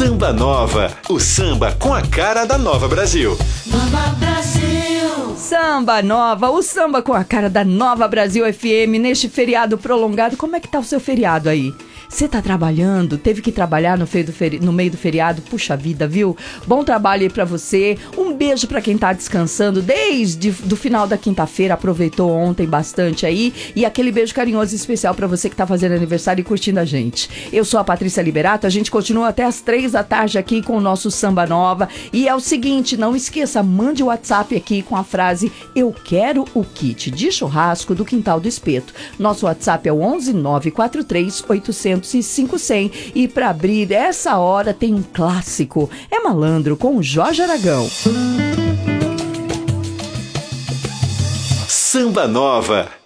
Samba Nova, o samba com a cara da Nova Brasil. Nova Brasil. Samba Nova, o samba com a cara da Nova Brasil FM neste feriado prolongado. Como é que tá o seu feriado aí? Você tá trabalhando? Teve que trabalhar no meio do feriado? Puxa vida, viu? Bom trabalho aí pra você. Um beijo pra quem tá descansando desde do final da quinta-feira. Aproveitou ontem bastante aí. E aquele beijo carinhoso e especial pra você que tá fazendo aniversário e curtindo a gente. Eu sou a Patrícia Liberato. A gente continua até as 3 da tarde aqui com o nosso Samba Nova. E é o seguinte, não esqueça, mande o WhatsApp aqui com a frase "Eu quero o kit de churrasco do Quintal do Espeto". Nosso WhatsApp é o 11 943 800 5100. E para abrir essa hora tem um clássico, é Malandro com o Jorge Aragão. Samba Nova.